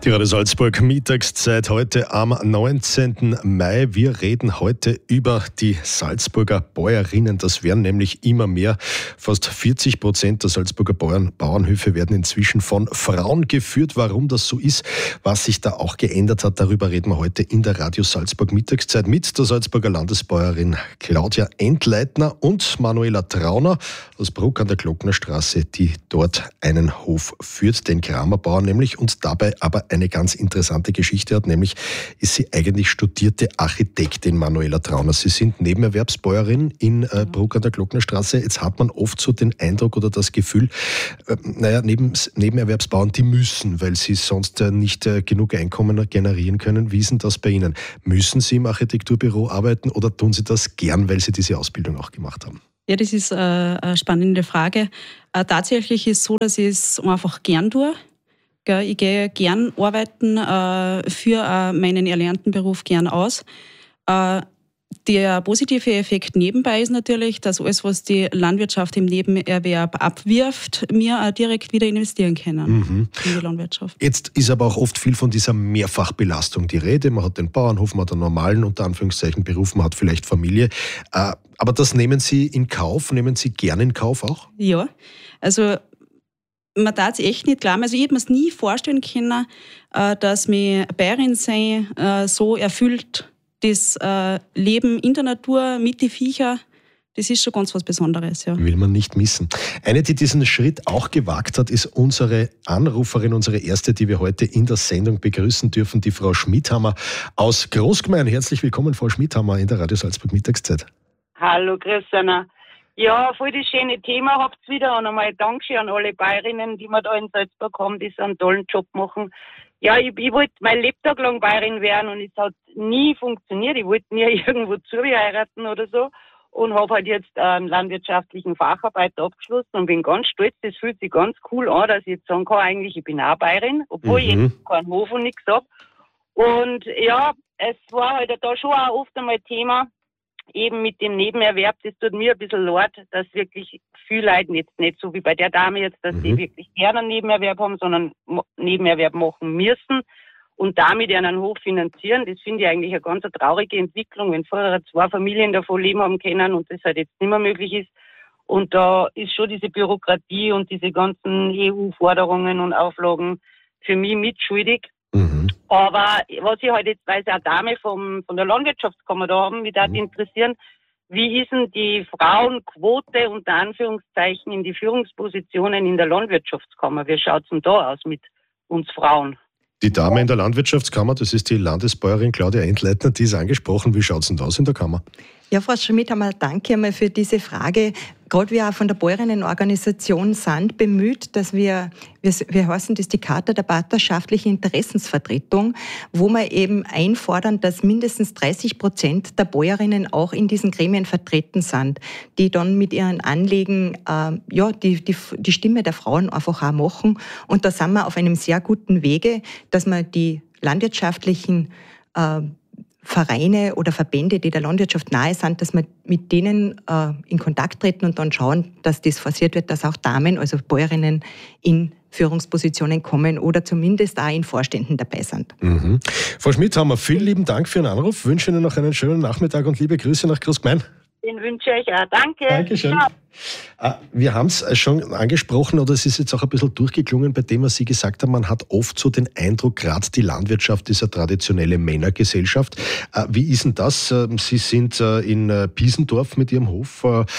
Die Radio Salzburg Mittagszeit heute am 19. Mai. Wir reden heute über die Salzburger Bäuerinnen. Das werden nämlich immer mehr. Fast 40% der Salzburger Bauernhöfe werden inzwischen von Frauen geführt. Warum das so ist, was sich da auch geändert hat, darüber reden wir heute in der Radio Salzburg Mittagszeit mit der Salzburger Landesbäuerin Claudia Entleitner und Manuela Trauner aus Bruck an der Glocknerstraße, die dort einen Hof führt, den Kramerbauer nämlich, und dabei aber eine ganz interessante Geschichte hat, nämlich ist sie eigentlich studierte Architektin, Manuela Trauner. Sie sind Nebenerwerbsbäuerin in Bruck an der Glocknerstraße. Jetzt hat man oft so den Eindruck oder das Gefühl, Nebenerwerbsbauern, die müssen, weil sie sonst nicht genug Einkommen generieren können. Wie ist denn das bei Ihnen? Müssen Sie im Architekturbüro arbeiten oder tun Sie das gern, weil Sie diese Ausbildung auch gemacht haben? Ja, das ist eine spannende Frage. Tatsächlich ist es so, dass ich es einfach gern tue. Ich gehe gern arbeiten, für meinen erlernten Beruf gern aus. Der positive Effekt nebenbei ist natürlich, dass alles, was die Landwirtschaft im Nebenerwerb abwirft, wir direkt wieder investieren können in die Landwirtschaft. Jetzt ist aber auch oft viel von dieser Mehrfachbelastung die Rede. Man hat den Bauernhof, man hat einen normalen, unter Anführungszeichen, Beruf, man hat vielleicht Familie. Aber das nehmen Sie in Kauf? Nehmen Sie gern in Kauf auch? Ja, also man darf es echt nicht glauben. Also ich hätte mir es nie vorstellen können, dass mich Bäuerin sein so erfüllt. Das Leben in der Natur mit den Viechern, das ist schon ganz was Besonderes. Ja. Will man nicht missen. Eine, die diesen Schritt auch gewagt hat, ist unsere Anruferin, unsere erste, die wir heute in der Sendung begrüßen dürfen, die Frau Schmidhammer aus Großgemein. Herzlich willkommen, Frau Schmidhammer, in der Radio Salzburg Mittagszeit. Hallo, grüß euch. Ja, voll das schöne Thema habt ihr wieder und einmal Dankeschön an alle Bäuerinnen, die wir da in Salzburg haben, die so einen tollen Job machen. Ja, ich wollte mein Lebtag lang Bäuerin werden und es hat nie funktioniert. Ich wollte nie irgendwo zuheiraten oder so und habe halt jetzt einen landwirtschaftlichen Facharbeiter abgeschlossen und bin ganz stolz. Das fühlt sich ganz cool an, dass ich jetzt sagen kann, eigentlich ich bin auch Bäuerin, obwohl ich jetzt keinen Hof und nichts habe. Und ja, es war halt da schon auch oft einmal Thema, eben mit dem Nebenerwerb, das tut mir ein bisschen leid, dass wirklich viele Leute jetzt nicht so wie bei der Dame jetzt, dass die wirklich gerne einen Nebenerwerb haben, sondern Nebenerwerb machen müssen und damit einen Hof finanzieren. Das finde ich eigentlich eine ganz traurige Entwicklung, wenn vorher 2 Familien davon leben haben können und das halt jetzt nicht mehr möglich ist. Und da ist schon diese Bürokratie und diese ganzen EU-Forderungen und Auflagen für mich mitschuldig. Aber was ich halt jetzt, weil Sie eine Dame von der Landwirtschaftskammer da haben, mich da interessieren, wie ist denn die Frauenquote unter Anführungszeichen in die Führungspositionen in der Landwirtschaftskammer? Wie schaut es denn da aus mit uns Frauen? Die Dame in der Landwirtschaftskammer, das ist die Landesbäuerin Claudia Entleitner, die ist angesprochen. Wie schaut es denn da aus in der Kammer? Ja, Frau Schmidhammer, danke einmal für diese Frage. Gerade wir auch von der Bäuerinnenorganisation sind bemüht, dass wir heißen das die Charta der partnerschaftlichen Interessensvertretung, wo wir eben einfordern, dass mindestens 30% der Bäuerinnen auch in diesen Gremien vertreten sind, die dann mit ihren Anliegen die Stimme der Frauen einfach auch machen. Und da sind wir auf einem sehr guten Wege, dass wir die landwirtschaftlichen Vereine oder Verbände, die der Landwirtschaft nahe sind, dass wir mit denen in Kontakt treten und dann schauen, dass das forciert wird, dass auch Damen, also Bäuerinnen, in Führungspositionen kommen oder zumindest auch in Vorständen dabei sind. Frau Schmidhammer, vielen lieben Dank für Ihren Anruf. Wünsche Ihnen noch einen schönen Nachmittag und liebe Grüße nach Großgemein. Den wünsche ich auch. Danke. Dankeschön. Ja. Wir haben es schon angesprochen, oder es ist jetzt auch ein bisschen durchgeklungen bei dem, was Sie gesagt haben. Man hat oft so den Eindruck, gerade die Landwirtschaft ist eine traditionelle Männergesellschaft. Wie ist denn das? Sie sind in Piesendorf mit Ihrem Hof.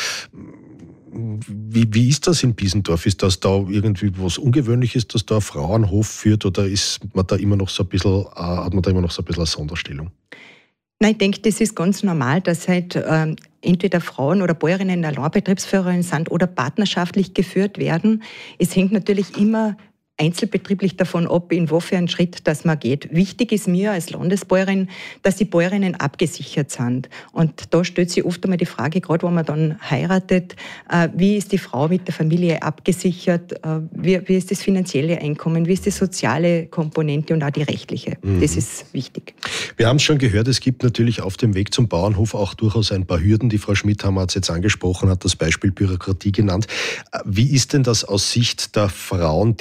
Wie ist das in Piesendorf? Ist das da irgendwie was Ungewöhnliches, dass da eine Frau einen Hof führt, oder ist man da immer noch so ein bisschen, hat man da immer noch so ein bisschen eine Sonderstellung? Nein, ich denke, das ist ganz normal, dass halt entweder Frauen oder Bäuerinnen Alleinbetriebsführerinnen sind oder partnerschaftlich geführt werden. Es hängt natürlich immer einzelbetrieblich davon ab, in was für einen Schritt das man geht. Wichtig ist mir als Landesbäuerin, dass die Bäuerinnen abgesichert sind. Und da stellt sich oft einmal die Frage, gerade wenn man dann heiratet, wie ist die Frau mit der Familie abgesichert, wie ist das finanzielle Einkommen, wie ist die soziale Komponente und auch die rechtliche. Das ist wichtig. Wir haben es schon gehört, es gibt natürlich auf dem Weg zum Bauernhof auch durchaus ein paar Hürden. Die Frau Schmidhammer hat es jetzt angesprochen, hat das Beispiel Bürokratie genannt. Wie ist denn das aus Sicht der Frauen, die vielleicht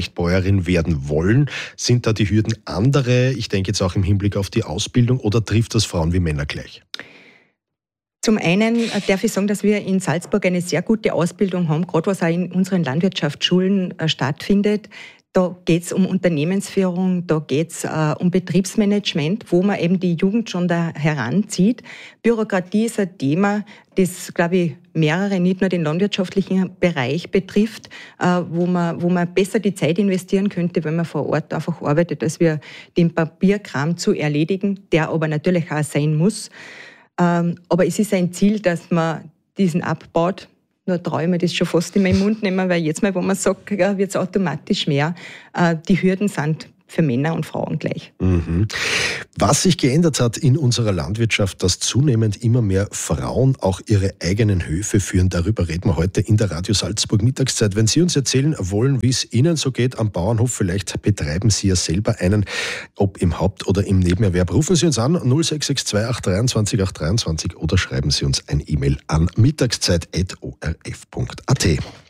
vielleicht Bäuerin werden wollen? Sind da die Hürden andere? Ich denke jetzt auch im Hinblick auf die Ausbildung, oder trifft das Frauen wie Männer gleich? Zum einen darf ich sagen, dass wir in Salzburg eine sehr gute Ausbildung haben, gerade was auch in unseren Landwirtschaftsschulen stattfindet. Da geht es um Unternehmensführung, da geht es um Betriebsmanagement, wo man eben die Jugend schon da heranzieht. Bürokratie ist ein Thema, das, glaube ich, mehrere, nicht nur den landwirtschaftlichen Bereich betrifft, wo man besser die Zeit investieren könnte, wenn man vor Ort einfach arbeitet, als wir den Papierkram zu erledigen, der aber natürlich auch sein muss. Aber es ist ein Ziel, dass man diesen abbaut. Nur traue ich mir das schon fast in meinen Mund nehmen, weil jetzt mal, wo man sagt, wird es automatisch mehr. Die Hürden sind für Männer und Frauen gleich. Mhm. Was sich geändert hat in unserer Landwirtschaft, dass zunehmend immer mehr Frauen auch ihre eigenen Höfe führen, darüber reden wir heute in der Radio Salzburg Mittagszeit. Wenn Sie uns erzählen wollen, wie es Ihnen so geht am Bauernhof, vielleicht betreiben Sie ja selber einen, ob im Haupt- oder im Nebenerwerb, rufen Sie uns an 0662 823 823 oder schreiben Sie uns ein E-Mail an mittagszeit@orf.at.